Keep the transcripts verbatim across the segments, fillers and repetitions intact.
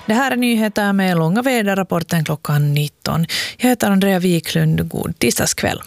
Det här är nyheter med långa väderrapporten klockan nitton. Jag heter Andrea Wiklund. God tisdagskväll.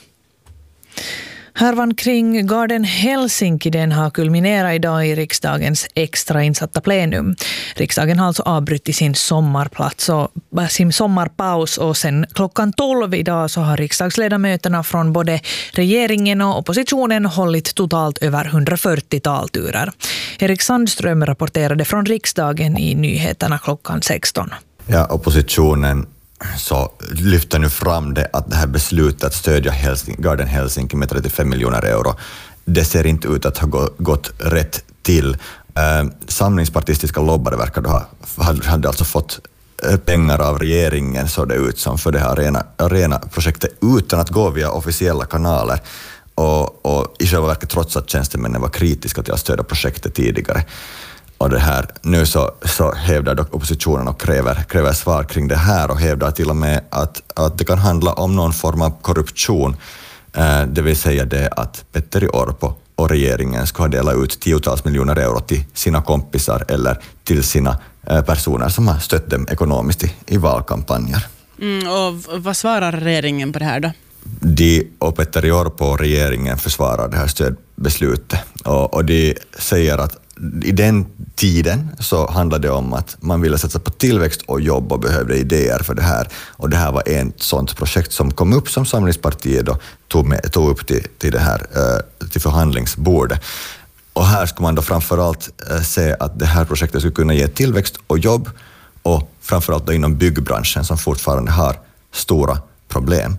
Härvan kring Garden Helsinki den har kulminerat idag i riksdagens extra insatta plenum. Riksdagen har alltså avbrutit sin sommarplats och sin sommarpaus och sen klockan tolv idag så har riksdagsledamöterna från både regeringen och oppositionen hållit totalt över hundrafyrtio talturer. Erik Sandström rapporterade från riksdagen i nyheterna klockan sexton. Ja, oppositionen så lyfter nu fram det att det här beslutet att stödja Helsing, Garden Helsinki med trettiofem miljoner euro, det ser inte ut att ha gått rätt till. Eh, samlingspartistiska lobbare verkar ha, hade alltså fått pengar av regeringen, så det ut som, för det här arena, arena-projektet utan att gå via officiella kanaler. Och, och i själva verket trots att tjänstemännen var kritiska till att stödja projektet tidigare. Och det här, nu så, så hävdar dock oppositionen och kräver, kräver svar kring det här och hävdar till och med att, att det kan handla om någon form av korruption. Eh, det vill säga det att Petteri Orpo och regeringen ska dela ut tiotals miljoner euro till sina kompisar eller till sina eh, personer som har stött dem ekonomiskt i, i valkampanjer. Mm, och vad svarar regeringen på det här då? De och Petteri Orpo och regeringen försvarar det här stödbeslutet och, och de säger att i den tiden så handlade det om att man ville satsa på tillväxt och jobb och behövde idéer för det här. Och det här var ett sådant projekt som kom upp som Samlingspartiet då tog, med, tog upp till, till det här till förhandlingsbordet. Och här ska man då framförallt se att det här projektet skulle kunna ge tillväxt och jobb och framförallt då inom byggbranschen som fortfarande har stora problem.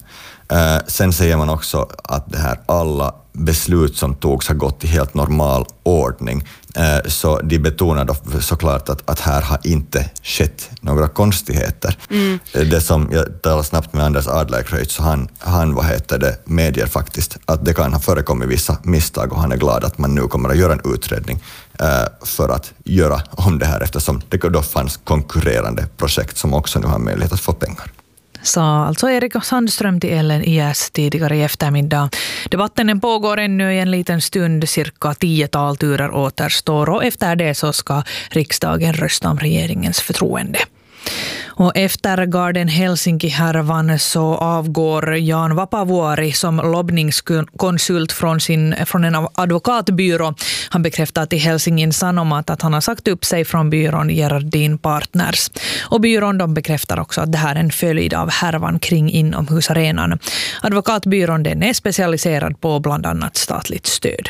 Sen säger man också att det här alla beslut som togs har gått i helt normal ordning. Så de betonar då såklart att, att här har inte skett några konstigheter. Mm. Det som jag talar snabbt med Anders Adlercreutz, så han, han vad heter det, medger faktiskt att det kan ha förekommit vissa misstag och han är glad att man nu kommer att göra en utredning för att göra om det här eftersom det då fanns konkurrerande projekt som också nu har möjlighet att få pengar. Sa alltså Erik Sandström till Ellen I S tidigare i eftermiddag. Debatten pågår ännu i en liten stund, cirka tio talturer återstår och efter det så ska riksdagen rösta om regeringens förtroende. Och efter Garden Helsinki-härvan så avgår Jan Vapavuori som lobbningskonsult från, sin, från en advokatbyrå. Han bekräftar till Helsingin Sanomat att han har sagt upp sig från byrån Gerardin Partners. Och byrån de bekräftar också att det här är en följd av härvan kring inomhusarenan. Advokatbyrån den är specialiserad på bland annat statligt stöd.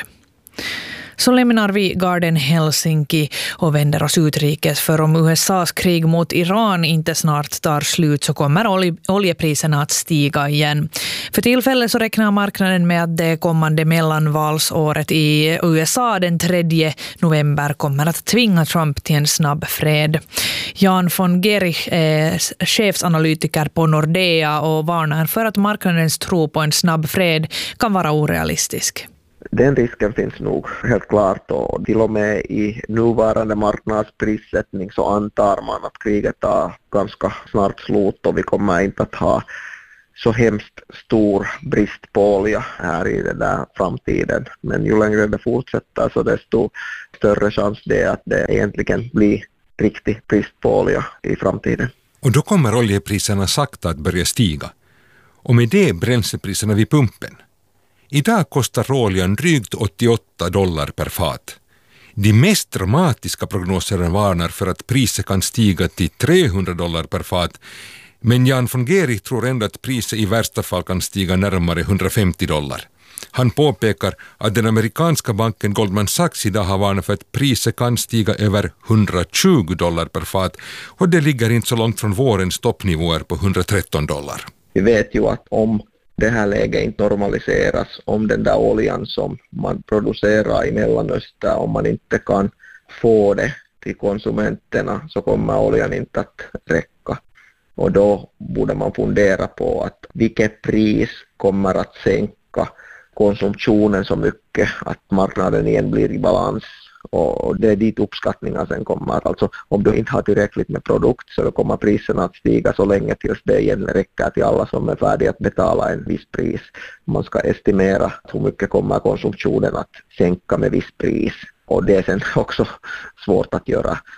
Så lämnar vi Garden Helsinki och vänder oss utrikes, för om U S A:s krig mot Iran inte snart tar slut så kommer olje, oljepriserna att stiga igen. För tillfället så räknar marknaden med att det kommande mellanvalsåret i U S A den tredje november kommer att tvinga Trump till en snabb fred. Jan von Gerich är chefsanalytiker på Nordea och varnar för att marknadens tro på en snabb fred kan vara orealistisk. Den risken finns nog helt klart, och till och med i nuvarande marknadsprissättning så antar man att kriget tar ganska snart slut och vi kommer inte att ha så hemskt stor brist på olja här i den där framtiden. Men ju längre det fortsätter så desto större chans det är att det egentligen blir riktig brist på olja i framtiden. Och då kommer oljepriserna sakta att börja stiga. Och med det bränslepriserna vid pumpen. Idag kostar råoljan drygt åttioåtta dollar per fat. De mest dramatiska prognoserna varnar för att priset kan stiga till trehundra dollar per fat. Men Jan von Gerich tror ändå att priset i värsta fall kan stiga närmare hundrafemtio dollar. Han påpekar att den amerikanska banken Goldman Sachs idag har varnat för att priset kan stiga över hundratjugo dollar per fat. Och det ligger inte så långt från vårens toppnivåer på hundratretton dollar. Vi vet ju att om det här läget inte normaliseras, om den där oljan som man producerar i Mellanöstern, om man inte kan få det till konsumenterna så kommer oljan inte att räcka. Och då borde man fundera på att vilket pris kommer att sänka konsumtionen så mycket att marknaden igen blir i balans. Och det är dit uppskattningar sen kommer. Alltså om du inte har tillräckligt med produkt så kommer priserna att stiga så länge tills det igen räcker till alla som är färdiga att betala en viss pris. Man ska estimera hur mycket kommer konsumtionen att sänka med viss pris. Och det är sen också svårt att göra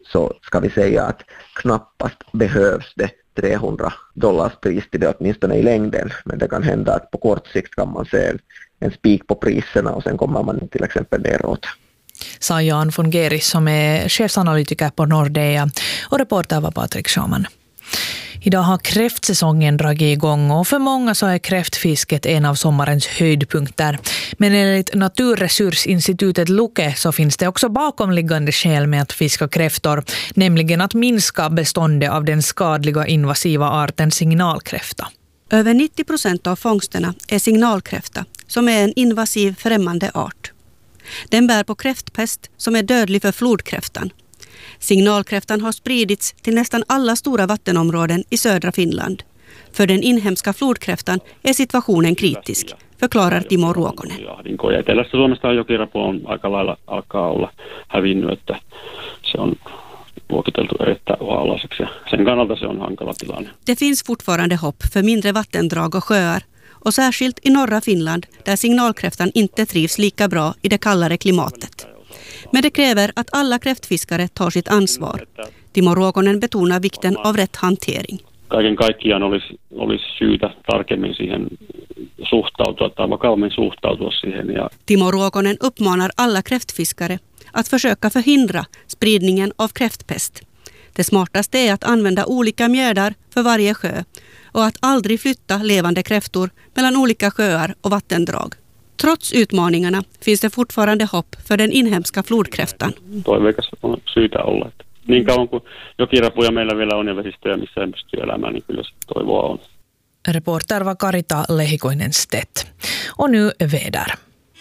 så ska vi säga att knappast behövs det trehundra dollars pris till det, åtminstone i längden. Men det kan hända att på kort sikt kan man se en, en spik på priserna och sen kommer man till exempel neråt. Sa Jan von Geris som är chefsanalytiker på Nordea och reporter var Patrik Schaman. Idag har kräftsäsongen dragit igång och för många så är kräftfisket en av sommarens höjdpunkter. Men enligt Naturresursinstitutet Luke så finns det också bakomliggande skäl med att fiska kräftor, nämligen att minska beståndet av den skadliga invasiva arten signalkräfta. Över nittio procent av fångsterna är signalkräfta, som är en invasiv främmande art. Den bär på kräftpest som är dödlig för flodkräftan. Signalkräftan har spridits till nästan alla stora vattenområden i södra Finland. För den inhemska flodkräftan är situationen kritisk, förklarar Timo Ruokonen. Ja etelässä Suomesta on jokirapu on aika lailla alkaa olla hävinnyt, että se on luokiteltu erittäin uhanalaiseksi ja sen kannalta se on hankala tilanne. Det finns fortfarande hopp för mindre vattendrag och sjöar, och särskilt i norra Finland där signalkräftan inte trivs lika bra i det kallare klimatet. Men det kräver att alla kräftfiskare tar sitt ansvar. Timo Ruokonen betonar vikten av rätt hantering. Kaiken kaikkiaan olisi, olisi syytä tarkemmin siihen suhtautua tai vakavammin suhtautua siihen. Ja Timo Ruokonen uppmanar alla kräftfiskare att försöka förhindra spridningen av kräftpest. Det smartaste är att använda olika mjödar för varje sjö och att aldrig flytta levande kräftor mellan olika sjöar och vattendrag. Trots utmaningarna finns det fortfarande hopp för den inhemska flodkräftan. Toiveikas on syytä olla. Niin kauan kuin jokirapuja meillä vielä on ja vesistöjä, missä ei pysty elämään, niin kyllä se toivoa on. Reporter var Karita Lehikoinen-Stedt. Och nu väder.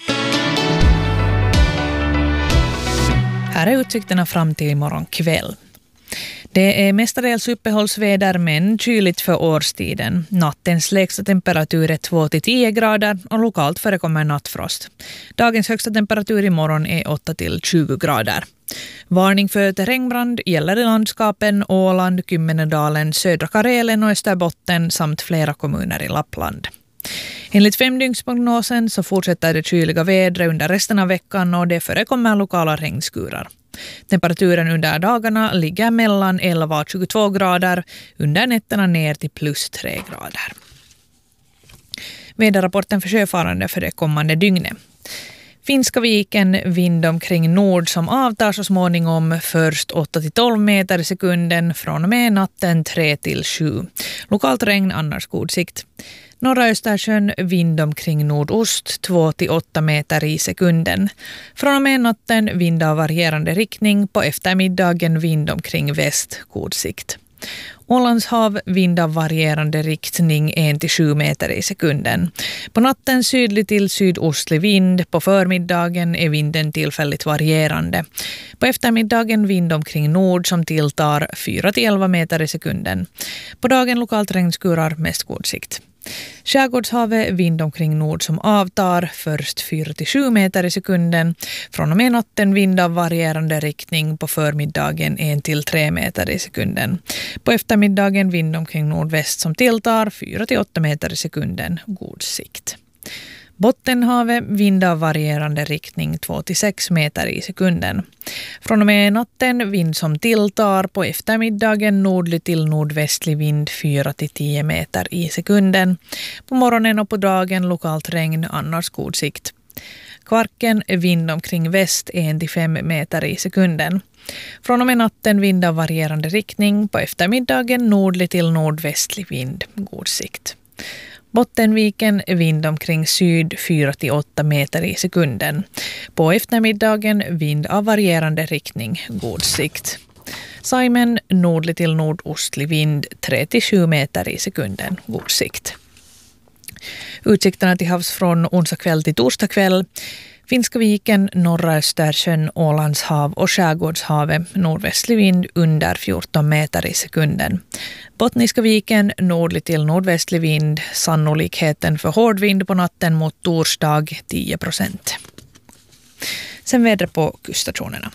Här är utsikterna fram till imorgon kväll. Det är mestadels uppehållsväder men kyligt för årstiden. Nattens lägsta temperatur är två till tio grader och lokalt förekommer nattfrost. Dagens högsta temperatur imorgon är åtta till tjugo grader. Varning för terrängbrand gäller i landskapen Åland, Kymmenedalen, södra Karelen och Österbotten samt flera kommuner i Lappland. Enligt femdygnsprognosen så fortsätter det kyliga vädret under resten av veckan och det förekommer lokala regnskurar. Temperaturen under dagarna ligger mellan elva och tjugotvå grader, under nätterna ner till plus tre grader. Väderrapporten för sjöfarande för det kommande dygnet. Finska viken, vind omkring nord som avtar så småningom, först åtta till tolv meter i sekunden, från och med natten tre till sju. Lokalt regn, annars god sikt. Norra Östersjön, vind omkring nordost, två till åtta meter i sekunden. Från och med natten vind av varierande riktning, på eftermiddagen vind omkring väst, god sikt. Ålands hav, vind av varierande riktning en till sju meter i sekunden. På natten sydlig till sydostlig vind, på förmiddagen är vinden tillfälligt varierande. På eftermiddagen vind omkring nord som tilltar fyra till elva meter i sekunden. På dagen lokalt regnskurar, mest god sikt. Skärgårdshavet, vind omkring nord som avtar, först fyra till sju meter i sekunden. Från och med natten vind av varierande riktning, på förmiddagen en till tre meter i sekunden. På eftermiddagen vind omkring nordväst som tilltar, fyra till åtta meter i sekunden, god sikt. Bottenhavet, vind av varierande riktning två till sex meter i sekunden. Från och med natten vind som tilltar, på eftermiddagen nordlig till nordvästlig vind fyra till tio meter i sekunden. På morgonen och på dagen lokalt regn, annars god sikt. Kvarken, vind omkring väst en till fem meter i sekunden. Från och med natten vind av varierande riktning, på eftermiddagen nordlig till nordvästlig vind, god sikt. Bottenviken, vind omkring syd fyra till åtta meter i sekunden. På eftermiddagen vind av varierande riktning, god sikt. Saimen, nordlig till nordostlig vind tre till sju meter i sekunden, god sikt. Utsikterna till havs från onsdag kväll till torsdag kväll. Finska viken, norra Östersjön, Ålands hav och Skärgårdshavet, nordvästlig vind under fjorton meter i sekunden. Bottniska viken, nordlig till nordvästlig vind, sannolikheten för hård vind på natten mot torsdag tio procent. Sen vädret på kuststationerna.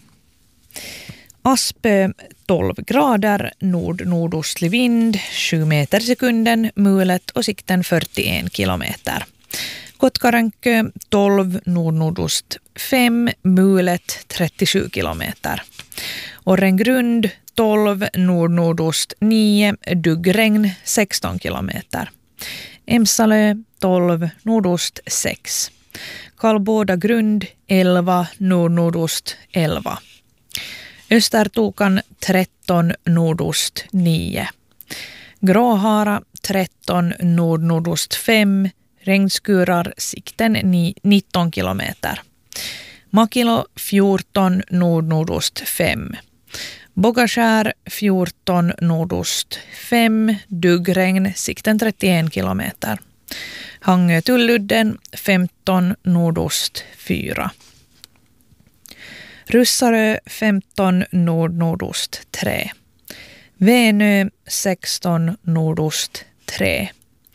Aspö tolv grader, nord-nordostlig vind, sju meter i sekunden, mulet och sikten fyrtioen kilometer. Skottkarrankö tolv, nordnordost fem, mulet trettiosju kilometer. Orrengrund tolv, nordnordost nio, duggregn sexton kilometer. Emsalö tolv, nordost sex. Karlboda grund elva, nordnordost elva. Östertokan tretton, nordost nio. Gråhara tretton, nordnordost fem, regnskurar sikten nitton kilometer. Makilo fjorton, nordnordost fem. Bogaskär fjorton, nordost fem, duggregn sikten trettioen kilometer. Hangö Tulludden femton, nordost fyra. Russarö femton, nord-nordost tre. Vänö sexton, nordost tre.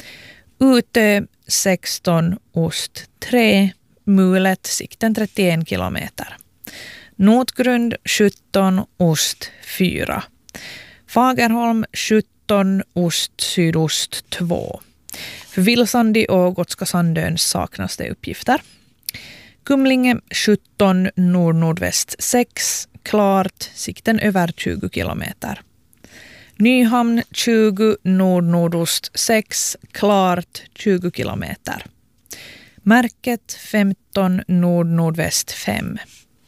Utö sexton, ost tre. Mulet sikten trettioen kilometer. Notgrund sjutton, ost fyra. Fagerholm sjutton, ost sydost två. För Vilsandi och Gotska Sandön saknas det uppgifter. Kumlinge sjutton, nord-nordväst sex, klart, sikten över tjugo kilometer. Nyhamn tjugo, nord-nordost sex, klart, tjugo kilometer. Märket femton, nord-nordväst fem.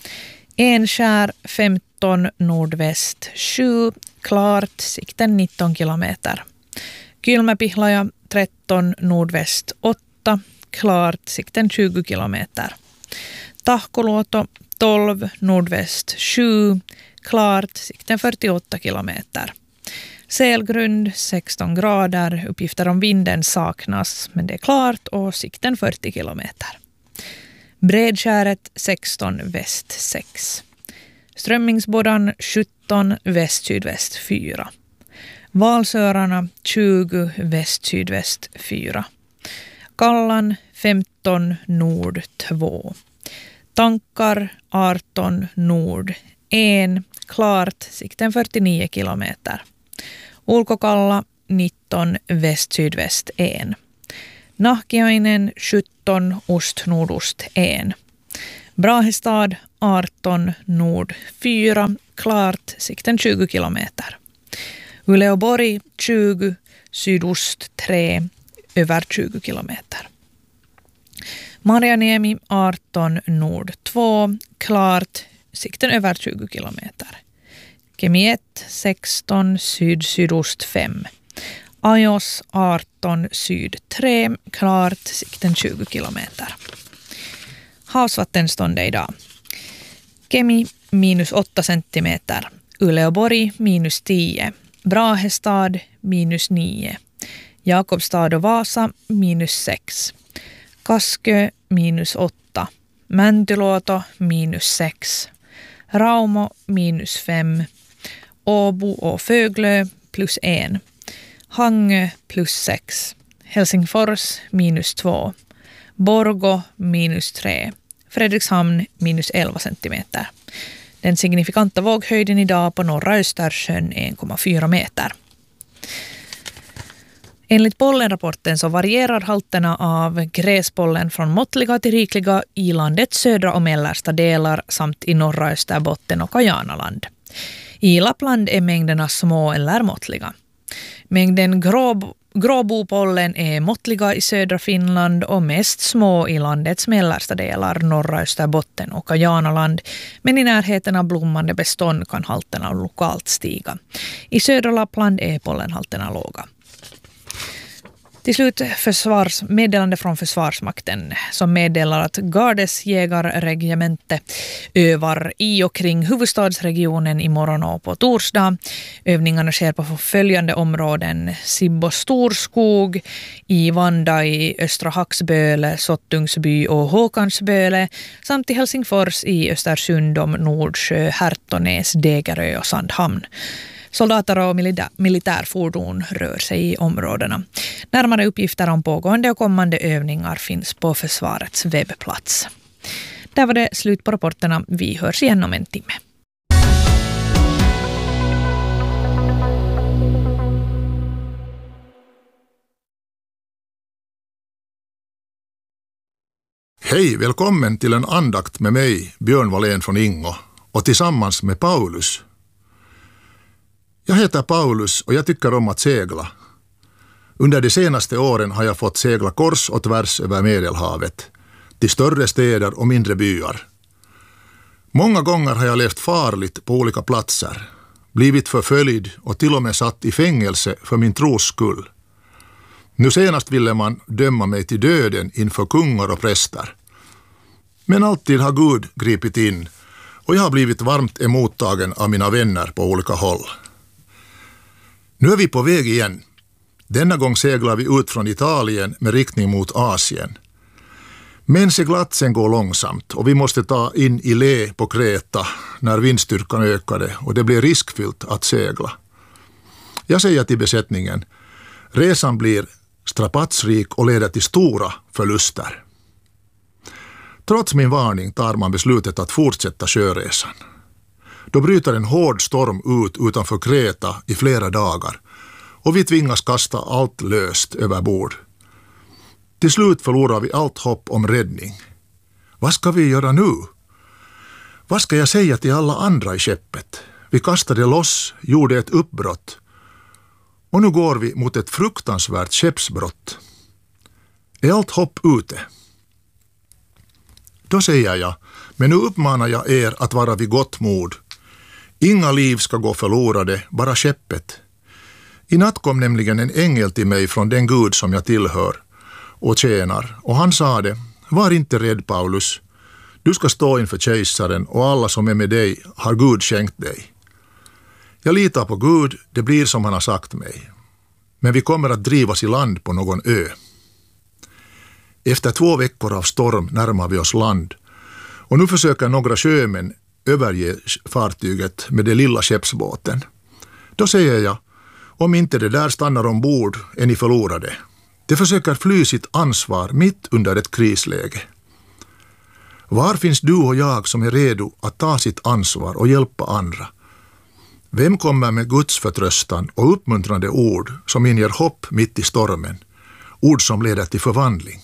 Enskär femton, nordväst sju, klart, sikten nitton kilometer. Kylmäpihlaja tretton, nordväst åtta, klart, sikten tjugo kilometer. Tahkoluoto tolv, nordväst sju, klart, sikten fyrtioåtta kilometer. Selgrund sexton grader, uppgifter om vinden saknas, men det är klart och sikten fyrtio kilometer. Bredskäret sexton, väst sex. Strömmingsbodan sjutton, väst sydväst fyra. Valsörarna tjugo, väst sydväst fyra. Kallan femton, nord två. Tankar arton, nord en, klart, sikten fyrtionio kilometer. Ulkokalla nitton, väst sydväst en. Nahkiainen sjutton, ost nordost en. Brahestad arton, nord fyra, klart, sikten tjugo kilometer. Uleåborg tjugo, sydost tre, över tjugo kilometer. Marjaniemi arton, nord två, klart, sikten över tjugo kilometer. Kemi ett sexton, syd sydost fem. Ajos arton, syd tre, klart, sikten tjugo kilometer. Havsvattenståndet idag. Kemi minus åtta centimeter. Uleåborg minus tio. Brahestad minus nio. Jakobstad och Vasa minus sex. Kaskö minus åtta. Mäntyluoto minus sex. Raumo minus fem. Åbo och Föglö plus en. Hangö plus sex. Helsingfors minus två. Borgo minus tre. Fredrikshamn minus elva centimeter. Den signifikanta våghöjden idag på norra Östersjön är en komma fyra meter. Enligt pollenrapporten så varierar halterna av gräspollen från måttliga till rikliga i landets södra och mellersta delar samt i norra Österbotten och Kajanaland. I Lappland är mängderna små eller måttliga. Mängden grå, gråbopollen är måttliga i södra Finland och mest små i landets mellersta delar, norra Österbotten och Kajanaland, men i närheten av blommande bestånd kan halterna lokalt stiga. I södra Lappland är pollenhalterna låga. Till slut försvars, meddelande från Försvarsmakten som meddelar att Gardes jägarregemente övar i och kring huvudstadsregionen imorgon och på torsdag. Övningarna sker på följande områden: Sibbo Storskog, i Vanda i Östra Hacksböle, Sottungsby och Håkansböle samt i Helsingfors i Östersund, om Nordsjö, Härtonäs, Degerö och Sandhamn. Soldater och militärfordon rör sig i områdena. Närmare uppgifter om pågående och kommande övningar finns på försvarets webbplats. Där var det slut på rapporterna. Vi hörs igen om en timme. Hej, välkommen till en andakt med mig, Björn Wallén från Ingo, och tillsammans med Paulus. Jag heter Paulus och jag tycker om att segla. Under de senaste åren har jag fått segla kors och tvärs över Medelhavet, till större städer och mindre byar. Många gånger har jag levt farligt på olika platser, blivit förföljd och till och med satt i fängelse för min tros skull. Nu senast ville man döma mig till döden inför kungar och präster. Men alltid har Gud gripit in och jag har blivit varmt emottagen av mina vänner på olika håll. Nu är vi på väg igen. Denna gång seglar vi ut från Italien med riktning mot Asien. Men seglatsen går långsamt och vi måste ta in i lä på Kreta när vindstyrkan ökade och det blir riskfyllt att segla. Jag säger till besättningen, resan blir strapatsrik och leder till stora förluster. Trots min varning tar man beslutet att fortsätta sjöresan. Då bryter en hård storm ut utanför Kreta i flera dagar och vi tvingas kasta allt löst över bord. Till slut förlorar vi allt hopp om räddning. Vad ska vi göra nu? Vad ska jag säga till alla andra i skeppet? Vi kastade loss, gjorde ett uppbrott. Och nu går vi mot ett fruktansvärt skeppsbrott. Är allt hopp ute? Då säger jag, men nu uppmanar jag er att vara vid gott mod. Inga liv ska gå förlorade, bara skeppet. I natt kom nämligen en ängel till mig från den Gud som jag tillhör och tjänar, och han sade, var inte rädd Paulus. Du ska stå inför kejsaren och alla som är med dig har Gud skänkt dig. Jag litar på Gud, det blir som han har sagt mig. Men vi kommer att drivas i land på någon ö. Efter två veckor av storm närmar vi oss land. Och nu försöker några sjömän överge fartyget med den lilla skeppsbåten. Då säger jag, om inte det där stannar ombord är ni förlorade. De försöker fly sitt ansvar mitt under ett krisläge. Var finns du och jag som är redo att ta sitt ansvar och hjälpa andra? Vem kommer med Guds förtröstan och uppmuntrande ord som inger hopp mitt i stormen? Ord som leder till förvandling.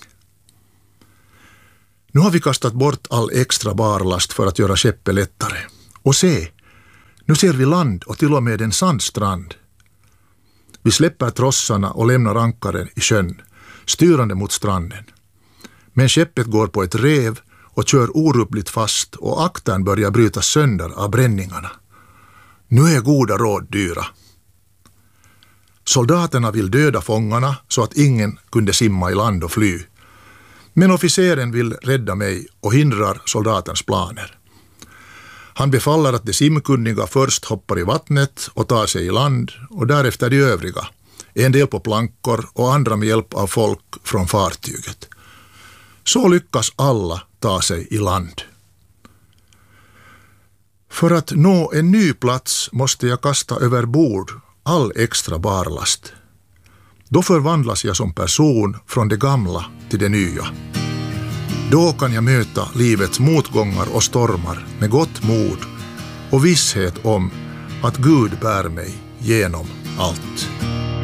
Nu har vi kastat bort all extra barlast för att göra skeppet lättare. Och se, nu ser vi land och till och med en sandstrand. Vi släpper trossarna och lämnar ankaren i sjön, styrande mot stranden. Men skeppet går på ett rev och kör orubbligt fast och aktern börjar brytas sönder av bränningarna. Nu är goda råd dyra. Soldaterna vill döda fångarna så att ingen kunde simma i land och fly. Men officeren vill rädda mig och hindrar soldatens planer. Han befaller att de simkunniga först hoppar i vattnet och tar sig i land och därefter de övriga, en del på plankor och andra med hjälp av folk från fartyget. Så lyckas alla ta sig i land. För att nå en ny plats måste jag kasta över bord all extra barlast. Då förvandlas jag som person från det gamla till det nya. Då kan jag möta livets motgångar och stormar med gott mod och visshet om att Gud bär mig genom allt.